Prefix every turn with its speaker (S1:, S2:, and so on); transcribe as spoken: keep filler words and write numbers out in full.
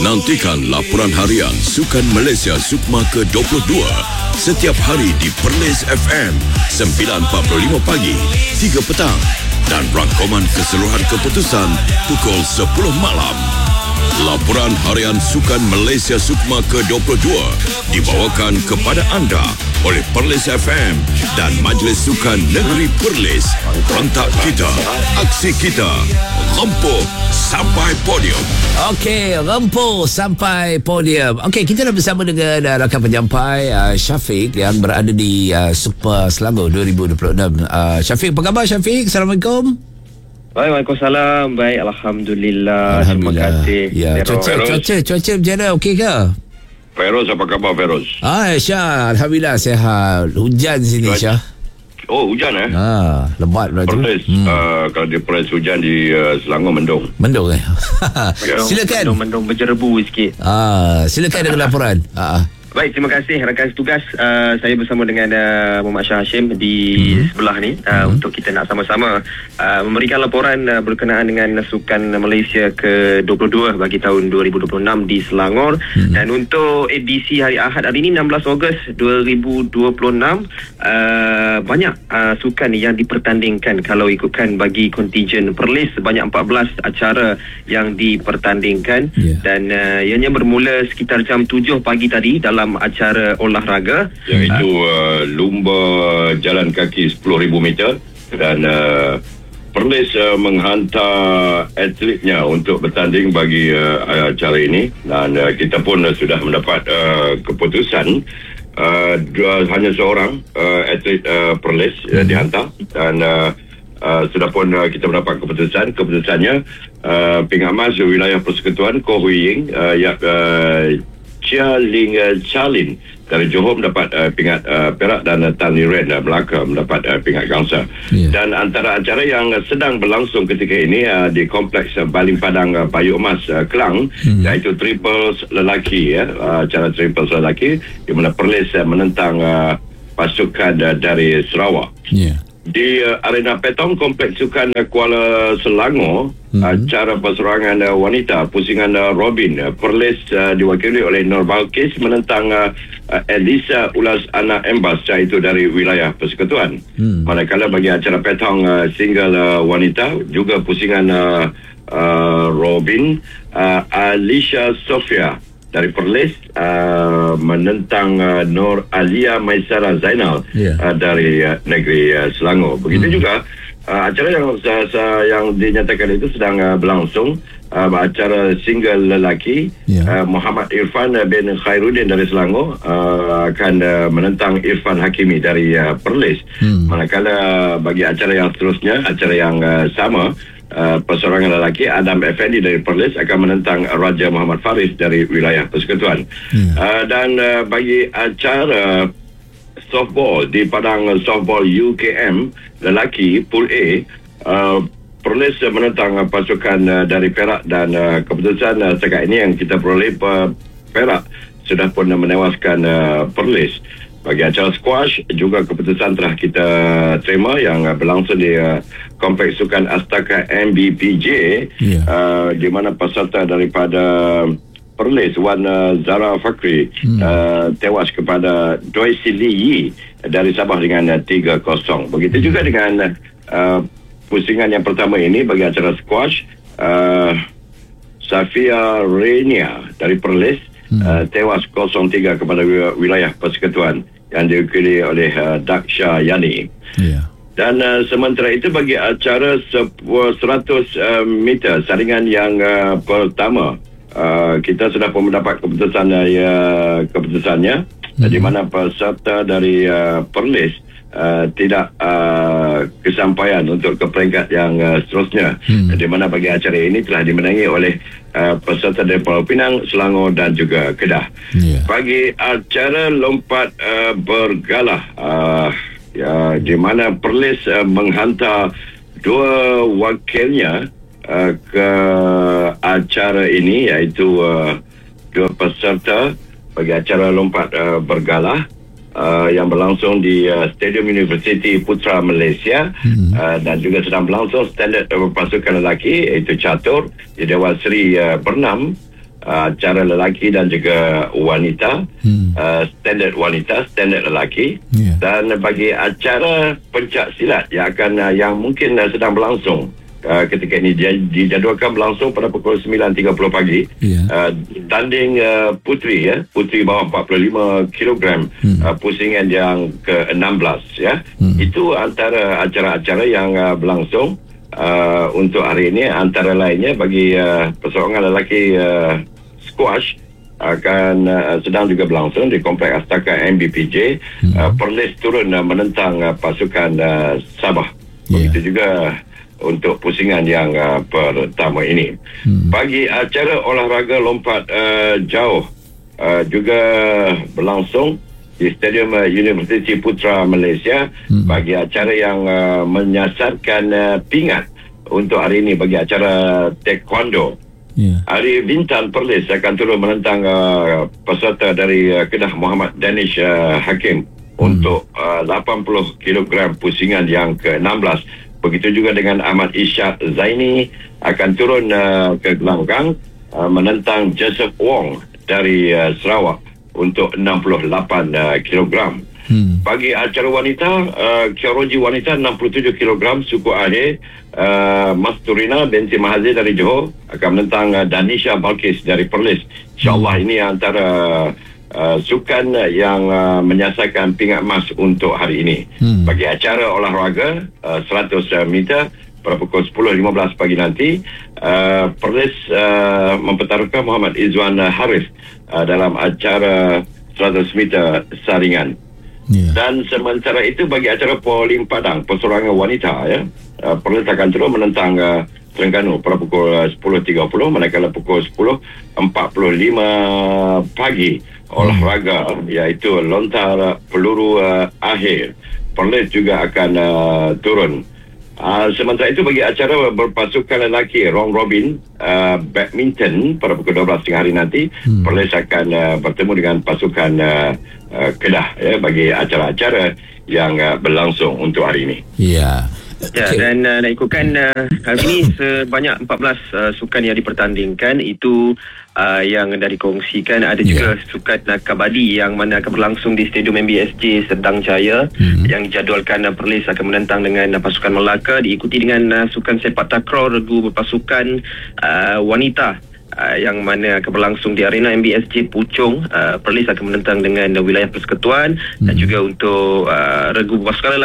S1: Nantikan laporan harian Sukan Malaysia Sukma ke dua puluh dua setiap hari di Perlis F M sembilan empat puluh lima pagi, tiga petang dan rangkuman keseluruhan keputusan pukul sepuluh malam. Laporan harian Sukan Malaysia Sukma ke dua puluh dua dibawakan kepada anda oleh Perlis F M dan Majlis Sukan Negeri Perlis. Rentak kita, aksi kita, rempuh sampai podium.
S2: Okey, rempuh sampai podium. Okey, kita dah bersama dengan uh, rakan penyampai uh, Syafiq yang berada di uh, Super Selangor dua ribu dua puluh enam. Uh, Syafiq, apa khabar Syafiq? Assalamualaikum.
S3: Waalaikumsalam. Baik, Alhamdulillah.
S2: Alhamdulillah.
S3: Terima kasih.
S2: Ya, cuaca, cuaca, cuaca macam mana? Okey ke?
S4: Feroz, apa khabar Feroz?
S2: Ah, Syah, Alhamdulillah sihat. Hujan sini, Syah.
S4: Oh, hujan eh?
S2: Ah, lebat lah tu.
S4: Perlis, hmm. uh, kalau di Perlis hujan, di uh, Selangor mendung.
S2: Mendung eh? Silakan.
S3: Mendung, mendung berjerebu sikit.
S2: Ah, silakan dengan laporan. Ah.
S3: Baik, terima kasih rakan setugas. Uh, saya bersama dengan uh, Muhammad Shah Hashim di mm-hmm. sebelah ni uh, mm-hmm. untuk kita nak sama-sama uh, memberikan laporan uh, berkenaan dengan Sukan Malaysia ke dua puluh dua bagi tahun dua ribu dua puluh enam di Selangor. Mm-hmm. Dan untuk edisi hari Ahad hari ini enam belas Ogos dua ribu dua puluh enam, uh, banyak uh, sukan yang dipertandingkan. Kalau ikutkan bagi kontijen Perlis, banyak empat belas acara yang dipertandingkan. Yeah. Dan uh, ianya bermula sekitar jam tujuh pagi tadi dalam acara olahraga
S4: iaitu uh, lumba jalan kaki sepuluh ribu meter dan uh, Perlis uh, menghantar atletnya untuk bertanding bagi uh, acara ini dan uh, kita pun uh, sudah mendapat uh, keputusan uh, dua, hanya seorang uh, atlet uh, Perlis uh, dihantar dan uh, Uh, sudah pun uh, kita mendapat keputusan. Keputusannya uh, pingat emas wilayah persekutuan Koh Hui Ying uh, ya, uh, Chia Ling uh, Charlin dari Johor mendapat uh, pingat uh, perak dan uh, Tan Liren uh, Melaka mendapat uh, pingat gangsa. Yeah. Dan antara acara yang uh, sedang berlangsung ketika ini uh, di kompleks uh, Baling Padang uh, Payu Emas uh, Kelang, mm. iaitu triples lelaki ya, uh, acara triples lelaki di mana Perlis uh, menentang uh, pasukan uh, dari Sarawak. Yeah. Di uh, arena petong Kompleks Sukan uh, Kuala Selangor, mm-hmm. acara perseorangan uh, wanita pusingan uh, Robin uh, Perlis uh, diwakili oleh Nur Balkis menentang uh, uh, Elisa Ulas Anak Embas, iaitu dari wilayah persekutuan. Mm. Manakala bagi acara petong uh, single uh, wanita juga pusingan uh, uh, Robin uh, Alicia Sofia dari Perlis uh, menentang uh, Nur Alia Maisara Zainal yeah. uh, dari uh, negeri uh, Selangor. Begitu hmm. juga uh, acara yang uh, yang dinyatakan itu sedang uh, berlangsung, uh, acara single lelaki yeah. uh, Muhammad Irfan bin Khairuddin dari Selangor uh, akan uh, menentang Irfan Hakimi dari uh, Perlis. Hmm. Manakala bagi acara yang seterusnya, acara yang uh, sama, Uh, perseorangan lelaki Adam Effendi dari Perlis akan menentang Raja Muhammad Faris dari wilayah persekutuan. Yeah. Uh, dan uh, bagi acara softball di Padang Softball U K M lelaki Pool A, uh, Perlis uh, menentang uh, pasukan uh, dari Perak dan uh, keputusan uh, setakat ini yang kita peroleh, uh, Perak sudah pun uh, menewaskan uh, Perlis. Bagi acara squash juga keputusan telah kita terima yang uh, berlangsung di uh, Kompleks Sukan Astaka M B P J, yeah. uh, di mana peserta daripada Perlis Wan uh, Zara Fakri hmm. uh, tewas kepada Doi Sili Yi dari Sabah dengan uh, tiga kosong. Begitu hmm. juga dengan uh, pusingan yang pertama ini bagi acara squash, uh, Safia Renia dari Perlis hmm. uh, tewas kosong tiga kepada wilayah persekutuan yang diwakili oleh uh, Daksha Yani. Yeah. Dan uh, sementara itu bagi acara seratus uh, meter saringan yang uh, pertama, uh, kita sudah pun mendapat keputusan uh, ya, keputusannya mm-hmm. di mana peserta dari uh, Perlis uh, tidak uh, kesampaian untuk ke peringkat yang uh, seterusnya, mm-hmm. di mana bagi acara ini telah dimenangi oleh Uh, peserta dari Pulau Pinang, Selangor dan juga Kedah. Yeah. Bagi acara lompat uh, bergalah, uh, ya, di mana Perlis uh, menghantar dua wakilnya uh, ke acara ini, iaitu uh, dua peserta bagi acara lompat uh, bergalah uh, yang berlangsung di uh, Stadium Universiti Putra Malaysia, hmm. uh, dan juga sedang berlangsung standard uh, pasukan lelaki iaitu catur di Dewan Seri uh, Bernam uh, acara lelaki dan juga wanita,
S2: Hmm.
S4: uh, standard wanita, standard lelaki,
S2: Yeah.
S4: dan bagi acara pencak silat yang akan uh, yang mungkin uh, sedang berlangsung uh, ketika ini dia dijadualkan berlangsung pada pukul sembilan tiga puluh pagi.
S2: Yeah.
S4: Uh, tanding uh, putri ya, putri bawah empat puluh lima kilogram,
S2: Hmm.
S4: uh, pusingan yang ke enam belas ya.
S2: Hmm.
S4: Itu antara acara-acara yang uh, berlangsung uh, untuk hari ini. Antara lainnya bagi uh, perseorangan lelaki uh, squash akan uh, sedang juga berlangsung di Komplek Astaka M B P J. Hmm. Uh, Perlis turun uh, menentang uh, pasukan uh, Sabah.
S2: Yeah.
S4: Begitu juga untuk pusingan yang uh, pertama ini. Hmm. Bagi acara olahraga lompat uh, jauh uh, juga berlangsung di Stadium uh, Universiti Putra Malaysia. Hmm. Bagi acara yang uh, menyasarkan uh, pingat untuk hari ini bagi acara taekwondo.
S2: Yeah.
S4: Hari Bintan Perlis akan turun menentang uh, peserta dari uh, Kedah Muhammad Danish uh, Hakim hmm. untuk uh, lapan puluh kilogram pusingan yang ke enam belas. Begitu juga dengan Ahmad Ishak Zaini akan turun uh, ke gelanggang uh, menentang Joseph Wong dari uh, Sarawak untuk enam puluh lapan uh, kilogram. Hmm. Bagi acara wanita, uh, Kiaroji wanita enam puluh tujuh kilogram suku Ahir, uh, Mas Turina binti Mahathir dari Johor akan menentang uh, Danisha Balkis dari Perlis. InsyaAllah hmm. ini antara uh, sukan yang uh, menyasarkan pingat emas untuk hari ini. Hmm. Bagi acara olahraga uh, seratus meter pada pukul sepuluh lima belas pagi nanti, uh, Perlis uh, mempertaruhkan Muhammad Izwan Harif uh, dalam acara seratus meter saringan. Yeah. Dan sementara itu bagi acara Polim Padang perseorangan wanita ya, uh, Perlis akan terus menentang uh, Terengganu pada pukul uh, sepuluh tiga puluh, manakala pukul sepuluh empat puluh lima pagi olahraga hmm. iaitu lontar peluru uh, akhir. Perlis juga akan uh, turun. Uh, sementara itu bagi acara berpasukan lelaki round robin uh, badminton pada pukul dua belas tengah hari nanti, hmm. Perlis akan uh, bertemu dengan pasukan uh, uh, Kedah ya, bagi acara-acara yang uh, berlangsung untuk hari ini.
S2: Ya.
S3: Ya, okay. Dan uh, nak ikutkan uh, hari ini sebanyak empat belas uh, sukan yang dipertandingkan itu uh, yang dah dikongsikan. Ada yeah. juga sukan uh, kabadi yang mana akan berlangsung di Stadium M B S J Serdang Jaya, mm-hmm. yang dijadualkan uh, Perlis akan menentang dengan uh, pasukan Melaka, diikuti dengan uh, sukan sepak takraw regu berpasukan uh, wanita. Uh, yang mana akan berlangsung di arena M B S J Puchong. uh, Perlis akan menentang dengan uh, wilayah Persekutuan, hmm. dan juga untuk uh, regu berpasukan